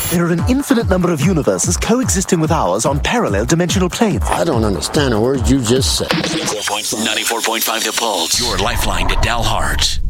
There are an infinite number of universes coexisting with ours on parallel dimensional planes. I don't understand a word you just said. 94.5 The Pulse. Your lifeline to Dalhart.